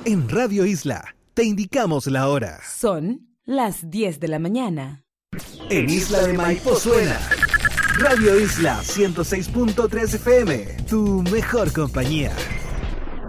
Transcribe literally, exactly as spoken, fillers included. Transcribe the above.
En Radio Isla, te indicamos la hora. Son las diez de la mañana. En Isla de Maipo suena Radio Isla ciento seis punto tres F M, tu mejor compañía.